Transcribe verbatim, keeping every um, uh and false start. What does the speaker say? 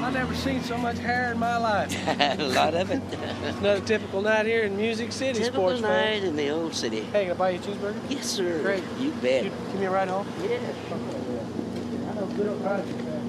I've never seen so much hair in my life. A lot of it. Another typical night here in Music City, Typical sports night fan. in the old city. Hey, can I buy you a cheeseburger? Yes, sir. Great. You bet. You, give me a ride home? Yeah. I know good old country fan.